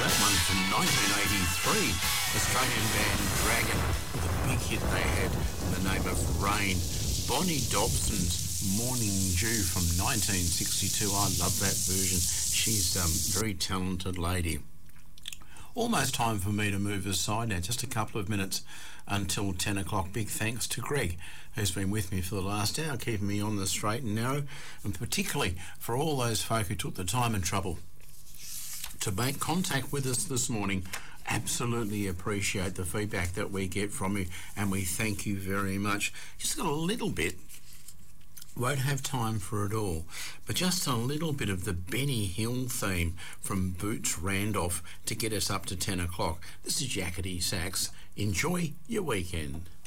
One from 1983, Australian band Dragon, the big hit they had in the name of Rain. Bonnie Dobson's Morning Dew from 1962. I love that version. She's a very talented lady. Almost time for me to move aside now, just a couple of minutes until 10 o'clock. Big thanks to Greg, who's been with me for the last hour, keeping me on the straight and narrow, and particularly for all those folk who took the time and trouble to make contact with us this morning. Absolutely appreciate the feedback that we get from you, and we thank you very much. Just got a little bit, won't have time for it all, but just a little bit of the Benny Hill theme from Boots Randolph to get us up to 10 o'clock. This is Yakety Sax. Enjoy your weekend.